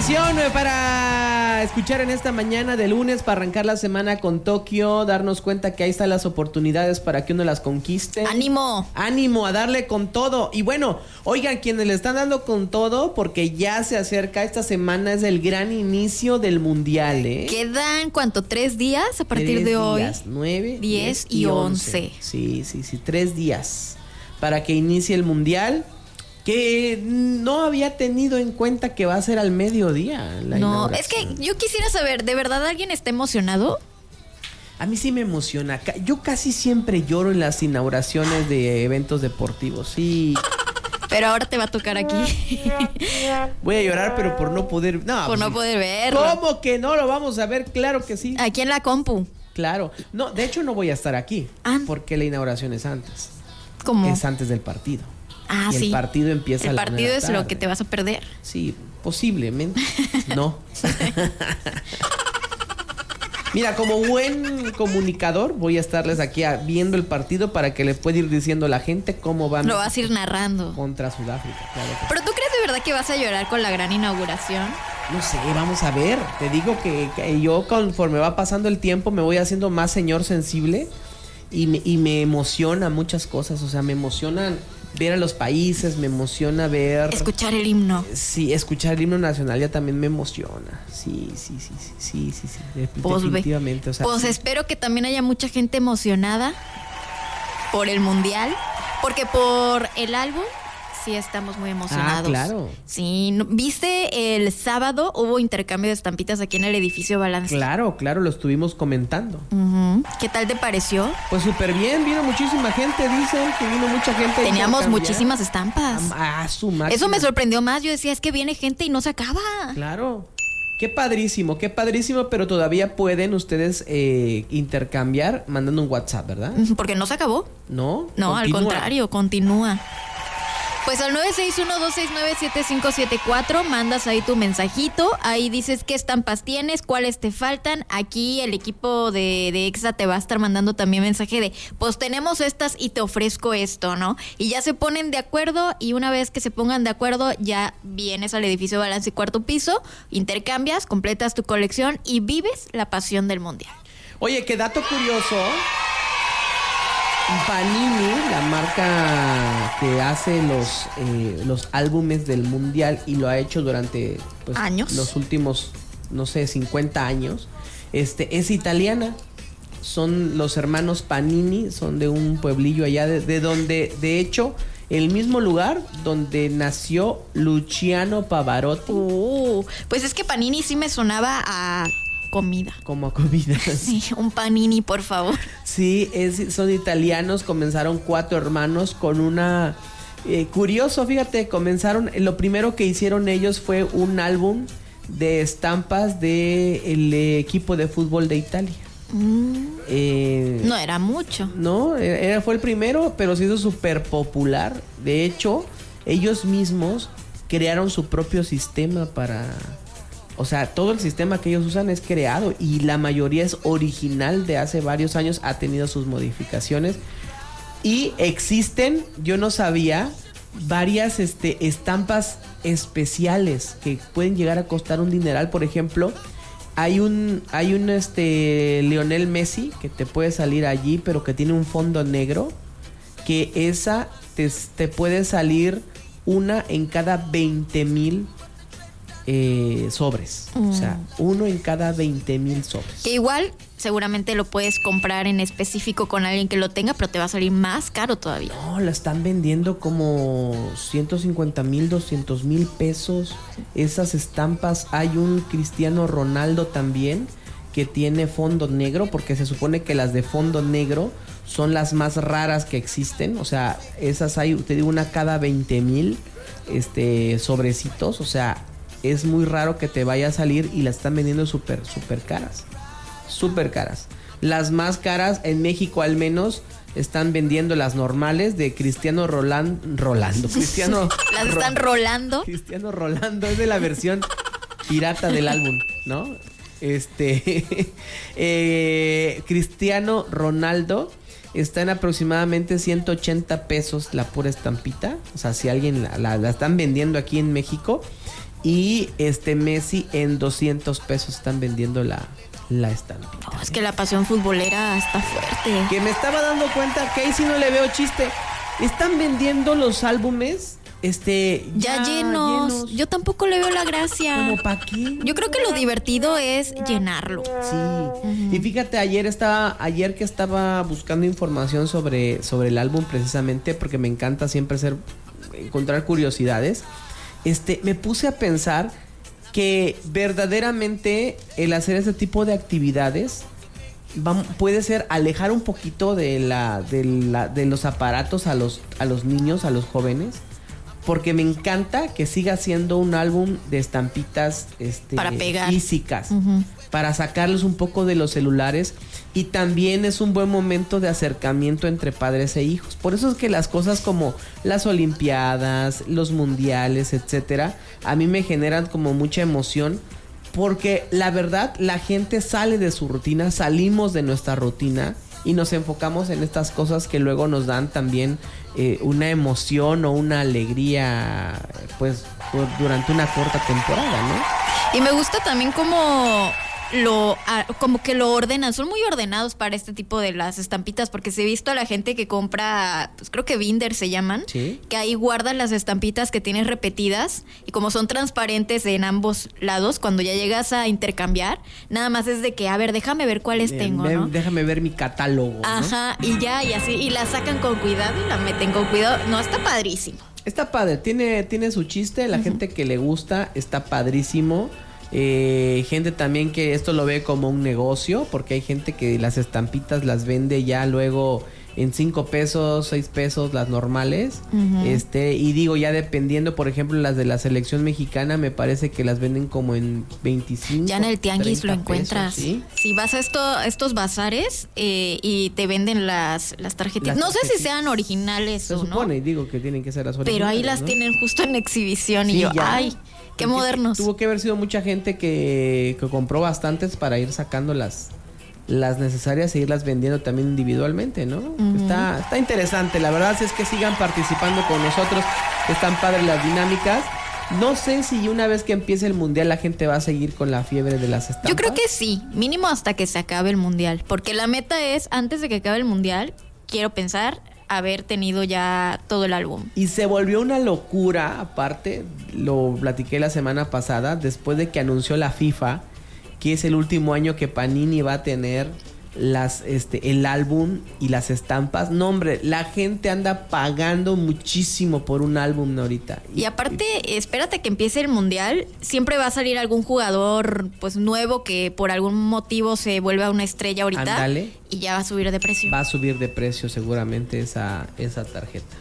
canción para escuchar en esta mañana de lunes, para arrancar la semana con Tokio, darnos cuenta que ahí están las oportunidades para que uno las conquiste. ¡Ánimo! ¡Ánimo a darle con todo! Y bueno, oigan, quienes le están dando con todo, porque ya se acerca esta semana, es el gran inicio del Mundial, ¿eh? Quedan, ¿cuánto? 3 días a partir de hoy. 9, 10 y 11. Sí, 3 días para que inicie el Mundial, que no había tenido en cuenta que va a ser al mediodía. No, es que yo quisiera saber, ¿de verdad alguien está emocionado? A mí sí me emociona. Yo casi siempre lloro en las inauguraciones de eventos deportivos, sí. Pero ahora te va a tocar aquí. Voy a llorar, pero por no poder... No, por no poder verlo. ¿Cómo que no lo vamos a ver? Claro que sí. Aquí en la compu. Claro. No, de hecho no voy a estar aquí. Porque la inauguración es antes. ¿Cómo? Es antes del partido. Ah, y sí. El partido empieza a la 1:00 El partido de la es tarde. lo que te vas a perder. Sí, posiblemente. No. Mira, como buen comunicador, voy a estarles aquí viendo el partido para que le pueda ir diciendo a la gente cómo van. Lo vas a ir narrando. Contra Sudáfrica, claro. ¿Pero tú crees de verdad que vas a llorar con la gran inauguración? No sé, vamos a ver. Te digo que yo, conforme va pasando el tiempo, me voy haciendo más señor sensible y me emociona muchas cosas. O sea, me emocionan ver a los países, me emociona ver... Escuchar el himno. Sí, escuchar el himno nacional ya también me emociona. Sí. Definitivamente. O sea, pues espero que también haya mucha gente emocionada por el Mundial, porque por el álbum sí estamos muy emocionados. Ah, claro. Sí, ¿viste el sábado hubo intercambio de estampitas aquí en el edificio Balance? Claro, lo estuvimos comentando. ¿Qué tal te pareció? Pues súper bien, vino muchísima gente, dicen que vino mucha gente. Teníamos muchísimas estampas. Su máquina. Eso me sorprendió más, yo decía, es que viene gente y no se acaba. Claro. Qué padrísimo, pero todavía pueden ustedes intercambiar mandando un WhatsApp, ¿verdad? Porque no se acabó. No, continúa. Al contrario, continúa. Pues al 961-269-7574 mandas ahí tu mensajito, ahí dices qué estampas tienes, cuáles te faltan. Aquí el equipo de Exa te va a estar mandando también mensaje de, pues tenemos estas y te ofrezco esto, ¿no? Y ya se ponen de acuerdo y una vez que se pongan de acuerdo ya vienes al edificio Balance y cuarto piso, intercambias, completas tu colección y vives la pasión del Mundial. Oye, qué dato curioso. Panini, la marca que hace los álbumes del Mundial y lo ha hecho durante años, los últimos, no sé, 50 años, es italiana. Son los hermanos Panini, son de un pueblillo allá de donde, de hecho, el mismo lugar donde nació Luciano Pavarotti. Pues es que Panini sí me sonaba a comida. Como a comida. Sí, un panini, por favor. Sí, son italianos, comenzaron 4 hermanos con una... curioso, fíjate, lo primero que hicieron ellos fue un álbum de estampas del equipo de fútbol de Italia. No era mucho. No, fue el primero, pero se hizo súper popular. De hecho, ellos mismos crearon su propio sistema para... O sea, todo el sistema que ellos usan es creado y la mayoría es original de hace varios años, ha tenido sus modificaciones. Y existen, yo no sabía, varias estampas especiales que pueden llegar a costar un dineral. Por ejemplo, hay un Lionel Messi que te puede salir allí, pero que tiene un fondo negro, que esa te puede salir una en cada 20,000 sobres. O sea, uno en cada 20,000 sobres. Que igual seguramente lo puedes comprar en específico con alguien que lo tenga, pero te va a salir más caro todavía. No, la están vendiendo como 150,000, 200,000 pesos. Esas estampas. Hay un Cristiano Ronaldo también que tiene fondo negro, porque se supone que las de fondo negro son las más raras que existen. O sea, esas hay, te digo, una cada 20,000 sobrecitos. O sea, es muy raro que te vaya a salir y las están vendiendo súper caras. Súper caras. Las más caras en México al menos están vendiendo las normales de Cristiano Rolando. Cristiano las están rolando. Cristiano Rolando es de la versión pirata del álbum, ¿no? Cristiano Ronaldo está en aproximadamente 180 pesos la pura estampita. O sea, si alguien la están vendiendo aquí en México. y Messi en 200 pesos están vendiendo la estampita. No, es que la pasión futbolera está fuerte. Que me estaba dando cuenta que ahí sí no le veo chiste. Están vendiendo los álbumes ya llenos. Yo tampoco le veo la gracia. ¿Cómo pa' qué? Yo creo que lo divertido es llenarlo. Sí. Y fíjate, ayer que estaba buscando información sobre el álbum precisamente porque me encanta siempre encontrar curiosidades. Me puse a pensar que verdaderamente el hacer este tipo de actividades puede ser alejar un poquito de los aparatos a los niños, a los jóvenes. Porque me encanta que siga siendo un álbum de estampitas para pegar. Físicas, para sacarlos un poco de los celulares, y también es un buen momento de acercamiento entre padres e hijos. Por eso es que las cosas como las olimpiadas, los mundiales, etcétera, a mí me generan como mucha emoción, porque la verdad la gente sale de su rutina, salimos de nuestra rutina y nos enfocamos en estas cosas que luego nos dan también una emoción o una alegría, pues, durante una corta temporada, ¿no? Y me gusta también como que lo ordenan, son muy ordenados para este tipo de las estampitas, porque se he visto a la gente que compra, pues creo que Binder se llaman, ¿sí? Que ahí guardan las estampitas que tienes repetidas, y como son transparentes en ambos lados, cuando ya llegas a intercambiar, nada más es de que, a ver, déjame ver cuáles tengo, ¿no? Déjame ver mi catálogo, ¿no? Ajá, y ya, y así, y la sacan con cuidado y la meten con cuidado. No, está padrísimo. Está padre, tiene su chiste, la gente que le gusta, está padrísimo. Gente también que esto lo ve como un negocio, porque hay gente que las estampitas las vende ya luego en 5 pesos, 6 pesos las normales. Y digo, ya dependiendo, por ejemplo, las de la selección mexicana, me parece que las venden como en 25. Ya en el tianguis lo encuentras. Pesos, ¿sí? Si vas a estos bazares y te venden las tarjetitas. No sé si sean originales o no. Se supone, digo que tienen que ser las originales. Pero ahí las tienen justo en exhibición, sí, y yo, ya. ¡ay! ¡Qué modernos! Tuvo que haber sido mucha gente que compró bastantes para ir sacando las necesarias e irlas vendiendo también individualmente, ¿no? Está interesante, la verdad es que sigan participando con nosotros, están padres las dinámicas. No sé si una vez que empiece el mundial la gente va a seguir con la fiebre de las estampas. Yo creo que sí, mínimo hasta que se acabe el mundial, porque la meta es, antes de que acabe el mundial, quiero pensar, haber tenido ya todo el álbum. Y se volvió una locura, aparte, lo platiqué la semana pasada, después de que anunció la FIFA que es el último año que Panini va a tener el álbum y las estampas. No, hombre, la gente anda pagando muchísimo por un álbum ahorita. Y aparte, espérate que empiece el mundial, siempre va a salir algún jugador pues nuevo que por algún motivo se vuelva una estrella ahorita. Ándale. Y ya va a subir de precio. Va a subir de precio seguramente esa tarjeta.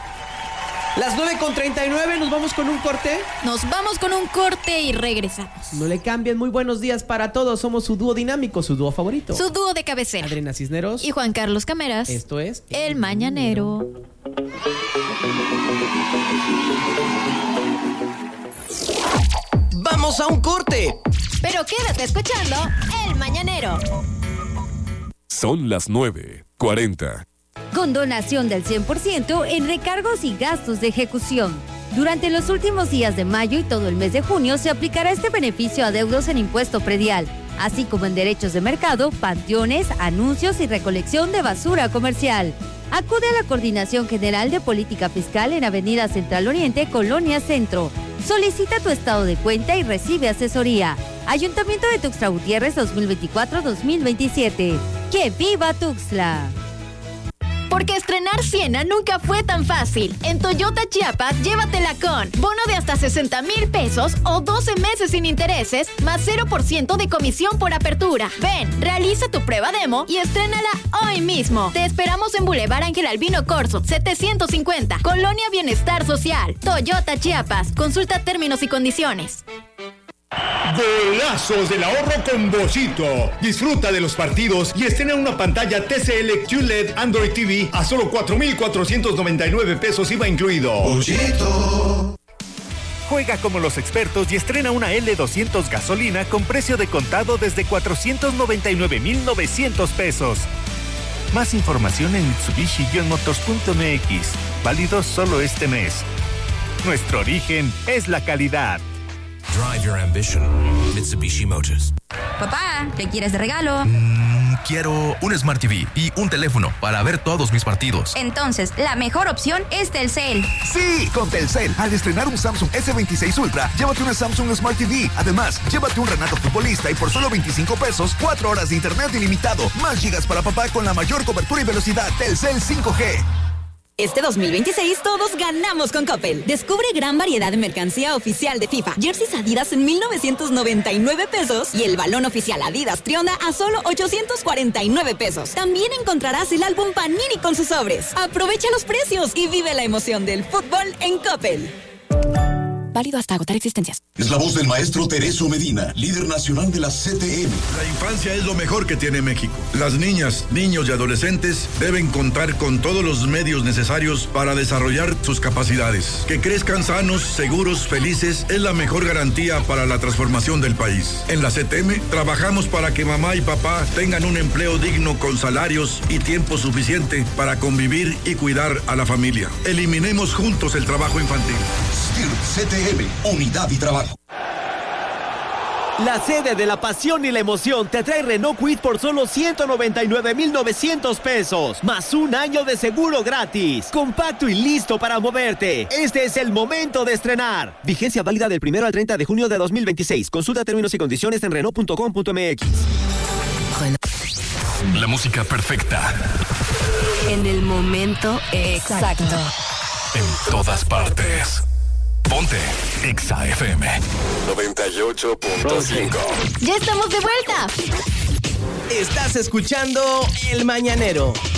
Las 9:39, nos vamos con un corte. Nos vamos con un corte y regresamos. No le cambien, muy buenos días para todos. Somos su dúo dinámico, su dúo favorito. Su dúo de cabecera. Adriana Cisneros. Y Juan Carlos Cameras. Esto es El Mañanero. ¡Vamos a un corte! Pero quédate escuchando El Mañanero. Son las 9:40. Con donación del 100% en recargos y gastos de ejecución. Durante los últimos días de mayo y todo el mes de junio se aplicará este beneficio a adeudos en impuesto predial, así como en derechos de mercado, panteones, anuncios y recolección de basura comercial. Acude a la Coordinación General de Política Fiscal en Avenida Central Oriente, Colonia Centro. Solicita tu estado de cuenta y recibe asesoría. Ayuntamiento de Tuxtla Gutiérrez 2024-2027. ¡Que viva Tuxtla! Porque estrenar Siena nunca fue tan fácil. En Toyota Chiapas, llévatela con bono de hasta 60,000 pesos o 12 meses sin intereses, más 0% de comisión por apertura. Ven, realiza tu prueba demo y estrénala hoy mismo. Te esperamos en Boulevard Ángel Albino Corzo, 750, Colonia Bienestar Social. Toyota Chiapas. Consulta términos y condiciones. Golazos del ahorro con Bollito. Disfruta de los partidos y estrena una pantalla TCL QLED Android TV a solo 4,499 pesos IVA incluido. Bollito. Juega como los expertos y estrena una L200 gasolina con precio de contado desde 499,900 pesos. Más información en Mitsubishi-motors.mx. Válido solo este mes. Nuestro origen es la calidad. Drive your ambition. Mitsubishi Motors. Papá, ¿qué quieres de regalo? Quiero un Smart TV y un teléfono para ver todos mis partidos. Entonces, la mejor opción es Telcel. Sí, con Telcel, al estrenar un Samsung S26 Ultra, llévate una Samsung Smart TV. Además, llévate un Renato Futbolista y por solo 25 pesos, 4 horas de internet ilimitado, más gigas para papá con la mayor cobertura y velocidad. Telcel 5G. Este 2026 todos ganamos con Coppel. Descubre gran variedad de mercancía oficial de FIFA. Jerseys Adidas en 1,999 pesos y el balón oficial Adidas Trionda a solo 849 pesos. También encontrarás el álbum Panini con sus sobres. Aprovecha los precios y vive la emoción del fútbol en Coppel. Válido hasta agotar existencias. Es la voz del maestro Tereso Medina, líder nacional de la CTM. La infancia es lo mejor que tiene México. Las niñas, niños y adolescentes deben contar con todos los medios necesarios para desarrollar sus capacidades. Que crezcan sanos, seguros, felices es la mejor garantía para la transformación del país. En la CTM trabajamos para que mamá y papá tengan un empleo digno con salarios y tiempo suficiente para convivir y cuidar a la familia. Eliminemos juntos el trabajo infantil. CTM, unidad y trabajo. La sede de la pasión y la emoción te trae Renault Kwid por solo 199,900 pesos, más un año de seguro gratis. Compacto y listo para moverte. Este es el momento de estrenar. Vigencia válida del 1 al 30 de junio de 2026. Consulta términos y condiciones en Renault.com.mx. La música perfecta. En el momento exacto. En todas partes. Ponte Exa FM 98.5. ¡Ya estamos de vuelta! Estás escuchando El Mañanero.